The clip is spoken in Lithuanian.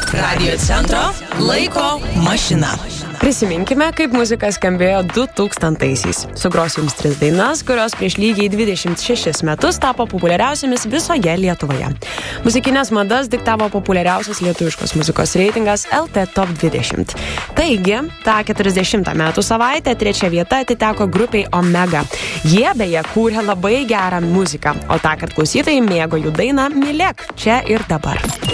Radio centro laiko mašina. Prisiminkime, kaip muzika skambėjo 2000-aisiais. Sugrosiu jums 3 dainas, kurios prieš lygiai 26 metus tapo populiariausiamis visoje Lietuvoje. Muzikinės madas diktavo populiariausias lietuviškos muzikos reitingas LT Top 20. Taigi, tą 40 metų savaitę 3 vieta atiteko grupiai Omega. Jie beje kūrė labai gerą muziką, o tąkart klausytojai mėgo jų dainą Mylėk čia ir dabar.